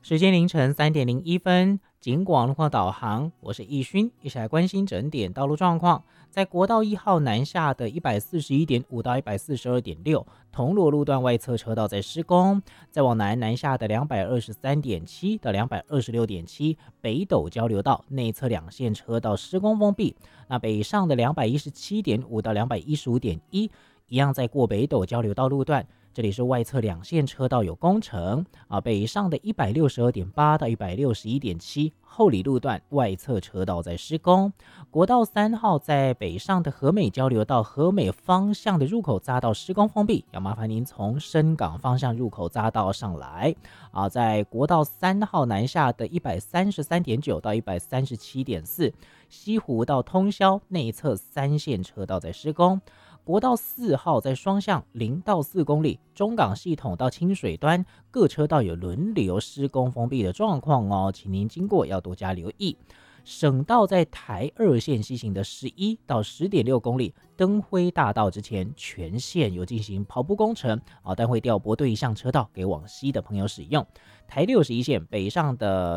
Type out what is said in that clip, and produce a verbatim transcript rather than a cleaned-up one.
时间凌晨三点零一分，警广路况导航，我是易勋，一起来关心整点道路状况。在国道一号南下的一百四十一点五到一百四十二点六，铜锣路段外侧车道在施工；再往南南下的两百二十三点七到两百二十六点七，北斗交流道内侧两线车道施工封闭。那北上的两百一十七点五到两百一十五点一，一样在过北斗交流道路段。这里是外侧两线车道有工程啊，北上的一百六十二点八到一百六十一点七，后里路段外侧车道在施工。国道三号在北上的和美交流道和美方向的入口匝道施工封闭，要麻烦您从深港方向入口匝道上来啊。在国道三号南下的一百三十三点九到一百三十七点四，西湖到通霄内侧三线车道在施工。国道四号在双向零到四公里，中港系统到清水端各车道有轮流施工封闭的状况哦，请您经过要多加留意。省道在台二线西行的十一到十点六公里，灯辉大道之前全线有进行刨补工程啊，但会调拨对向车道给往西的朋友使用。台六十一线北上的